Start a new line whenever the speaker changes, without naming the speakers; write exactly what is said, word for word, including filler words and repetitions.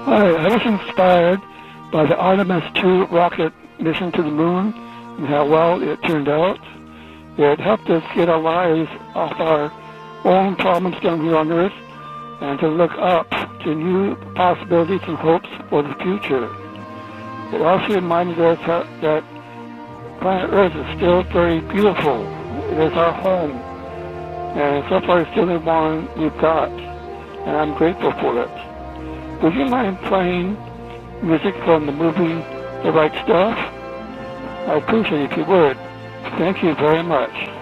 Hi, I was inspired by the Artemis two rocket mission to the moon and how well it turned out. It helped us get our lives off our own problems down here on Earth and to look up to new possibilities and hopes for the future. It also reminded us that planet Earth is still very beautiful. It is our home, and so far it's the only one we've got, and I'm grateful for it. Would you mind playing music from the movie The Right Stuff? I appreciate it if you would. Thank you very much.